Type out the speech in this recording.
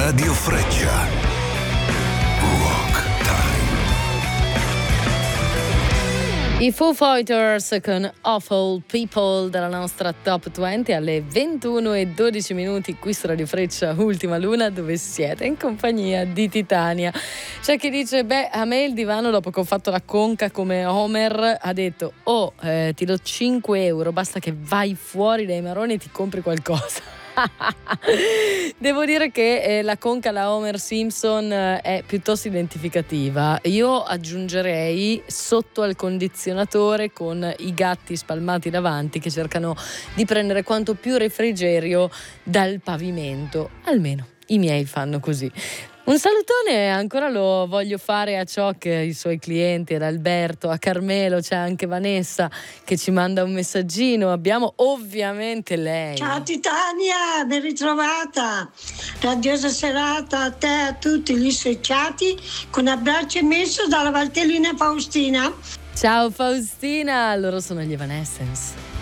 Radio Freccia. Rock Time. I Foo Fighters con Awful People dalla nostra Top 20 alle 21:12 qui su Radio Freccia Ultima Luna, dove siete in compagnia di Titania. C'è chi dice, a me il divano, dopo che ho fatto la conca come Homer, ha detto ti do 5 euro, basta che vai fuori dai maroni e ti compri qualcosa. Devo dire che la conca alla Homer Simpson è piuttosto identificativa. Io aggiungerei sotto al condizionatore con i gatti spalmati davanti che cercano di prendere quanto più refrigerio dal pavimento. Almeno i miei fanno così. Un salutone ancora lo voglio fare a Cioc, i suoi clienti, ad Alberto, a Carmelo, c'è anche Vanessa che ci manda un messaggino. Abbiamo ovviamente lei. Ciao Titania, ben ritrovata. Radiosa serata a te e a tutti gli associati, con abbraccio immenso dalla Valtellina Faustina. Ciao Faustina, loro sono gli Evanescence.